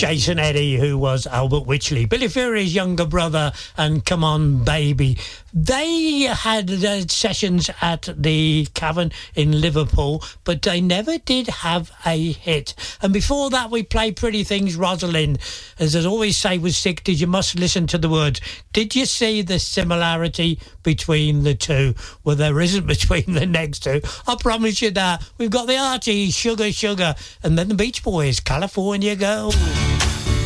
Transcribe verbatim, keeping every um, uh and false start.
Jason Eddy, who was Albert Wychley, Billy Fury's younger brother, and Come On Baby. They had uh, sessions at the Cavern in Liverpool, but they never did have a hit. And before that, we played Pretty Things, Rosalind. As I always say with sixties, you must listen to the words. Did you see the similarity between the two? Well, there isn't between the next two. I promise you that. We've got the Archies, Sugar Sugar, and then the Beach Boys, California Girl.